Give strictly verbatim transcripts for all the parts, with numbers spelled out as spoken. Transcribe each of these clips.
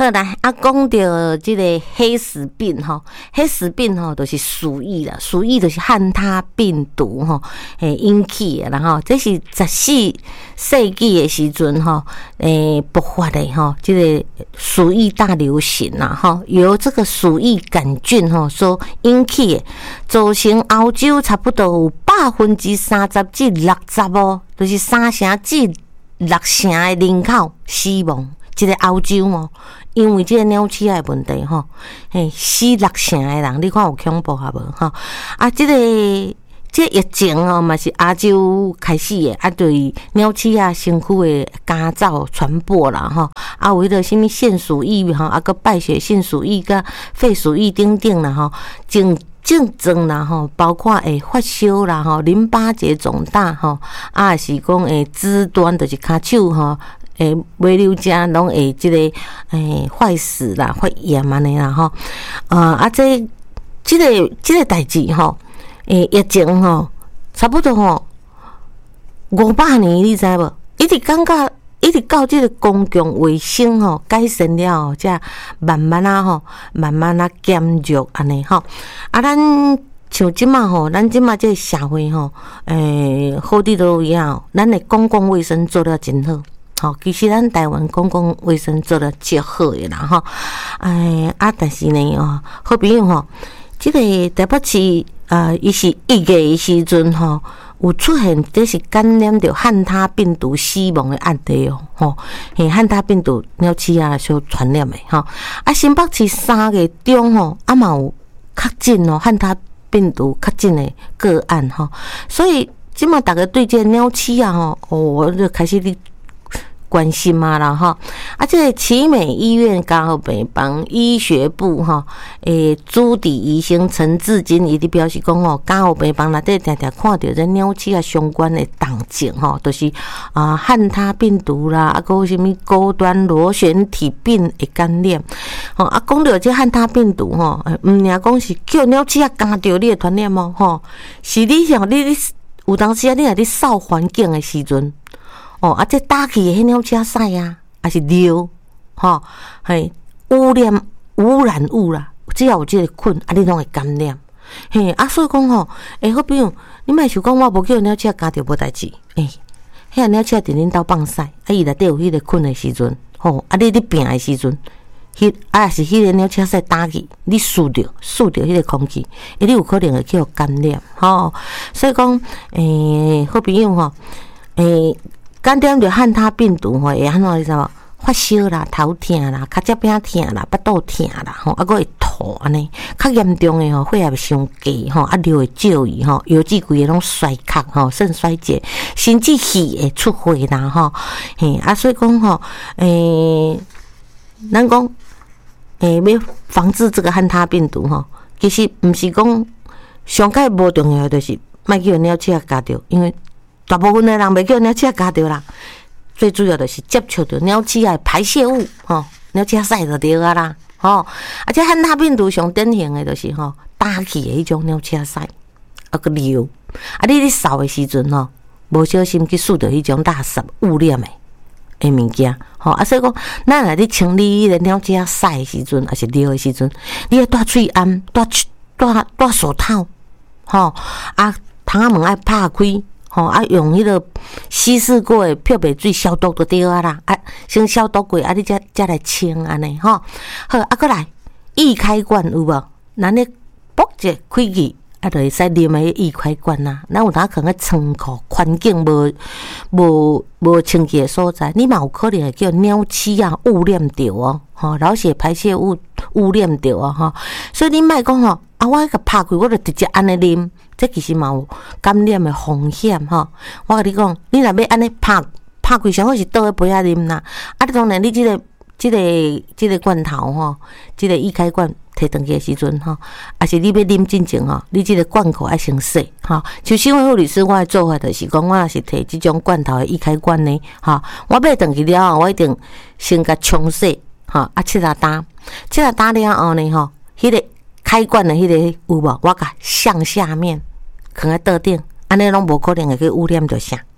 好啦，啊，讲到即个黑死病吼，黑死病吼就是鼠疫啦，鼠疫就是汉他病毒吼，诶引起的啦吼，这是十四世纪的时阵吼，诶爆发的吼，即个鼠疫大流行啦吼，由这个鼠疫杆菌吼所引起的，造成欧洲差不多有百分之三十至六十哦，就是三成至六成的人口死亡。即个欧洲哦，因为即个鸟鼠的问题吼，嘿，死六成的人，你看有恐怖啊无吼？啊，即、这个即、这个疫情哦，嘛是亚洲开始的，啊，对鸟鼠啊身躯的干燥传播啦吼，啊，为了什么腺鼠疫吼，啊个败血性鼠疫甲肺鼠疫等等啦吼，症症状啦吼，包括会发烧啦吼，淋巴结肿大吼，啊是讲诶肢端就是骹手吼。诶，微流家拢会即个诶坏死啦、发炎安尼啦吼，啊啊，这即、这个即、这个代志吼，诶，疫情吼，差不多吼五百年，你知无？一直感觉一直到即个公共卫生吼改善了后，才慢慢啊吼，慢慢啊减弱安尼吼，啊，咱像即马吼，咱即马即个社会吼，诶，好伫倒位啊，咱的公共卫生做得真好。吼，其实咱台湾公共卫生做得极好诶啦吼，哎啊，但是呢哦，好朋友吼，即、这个台北市啊，伊是一月诶时阵吼，有出现这是感染着汉他病毒死亡诶案例哦，吼，嘿，汉他病毒鸟鼠啊所传染诶吼，啊，新北市三月中吼，啊嘛有确诊哦汉他病毒确诊诶个案吼，所以即马大家对这个鸟鼠啊吼，哦，我就开始咧。关心嘛啦哈，啊，这个奇美医院加号北帮医学部哈，诶，朱迪医生陈志金伊伫表示讲吼，加号北帮内底常常看到这鸟鼠啊相关的动静吼，就是啊汉他病毒啦，啊，个什么高端螺旋体病的感染，吼啊，讲到这汉他病毒吼，毋尔讲是叫鸟鼠啊咬着你的传染哦，吼，是你像你你有当时啊，你若咧扫环境的时阵。哦，啊，这打去的迄鸟鼠屎啊，还是尿，吼，嘿，污染污染物啦，只要有这个菌，啊，你拢会感染，嘿，啊，所以讲吼，诶、欸，好比如你莫想讲我无叫鸟鼠咬着无代志，诶、欸，迄个鸟鼠伫恁兜放屎，啊，伊内底有迄个菌的时阵，吼，啊，你咧病的时阵，迄啊是迄个鸟鼠屎打去，你吸着吸着迄个空气，诶，你有可能会去互感染，吼，所以讲，诶、欸，好朋友吼，诶、欸。感染着汉他病毒吼，会安怎你知无？发烧啦、头痛啦、脚趾饼痛啦、巴肚痛啦，吼，啊，佫会吐安尼。较严重诶吼，血压会伤低吼，啊，尿会少伊吼，腰子规个拢衰竭吼，肾衰竭，甚至气会出血啦吼。嘿，啊，所以讲吼，诶、欸，咱讲诶，要防治这个汉他病毒吼，其实毋是讲上界无重要，就是莫叫鸟鼠咬着，因为。大部分的人袂叫鸟鼠咬着啦，最主要就是接触到鸟鼠的排泄物，吼，鸟鼠屎就对啊啦，吼，而且汉他病毒上典型的就是吼打气的迄种鸟鼠屎，啊个尿，啊你咧扫的时阵吼，无小心去吸到迄种垃圾污染的的物件，吼，啊所以讲，咱来咧清理迄个鸟鼠屎的时阵，还是尿的时阵，你要戴喙安，戴戴戴手套，吼，啊窗仔门爱拍开。吼、哦、啊，用迄个稀释过的漂白水消毒就对啊啦，啊，先消毒过，啊，你才才来清安尼吼。好，啊，过来易开罐有无？咱咧卜者开去，啊，就会使啉诶易开罐啦。咱有当可能仓库环境无无无清洁的所在，你嘛有可能会叫鸟鼠啊污染着哦，吼，老血排泄物污染着哦，吼。所以你莫讲吼。啊，我甲拍开，我就直接安尼啉，这其实嘛有感染的风险吼。我甲你讲，你若要安尼拍拍开，上好是倒喺杯仔啉啦。啊，当然你即、這个、即、這个、即、這个罐头吼，即、這个易开罐摕转去的时阵吼，啊是你要啉进前吼，你即个罐口爱先洗吼。像新闻护理师，我的做法就是讲，我若是摕即种罐头的易开罐呢，吼，我买转去了后，我一定先甲冲洗，吼，啊切下打，切下打了后呢，吼，迄、那个。开罐的迄个有无？我甲向下面放在桌顶，安尼拢无可能会去污染着啥。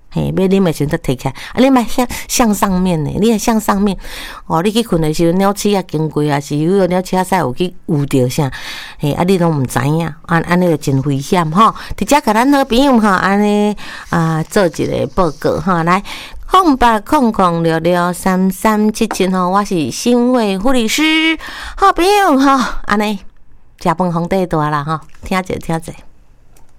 嘿，要啉的时阵才摕起来，啊，你莫向向上面呢，你向上面，哦，你去困的时候，鸟鼠啊经过啊，是有鸟鼠屎有去捂着啥，嘿，啊，你拢毋知影，安安尼就真危险吼。直接甲咱好朋友吼，安尼啊做一个报告吼，来。空八空空六六三三七七吼，我是新卫护理师，好朋友吼，安尼食饭皇帝大啦吼，听者听者。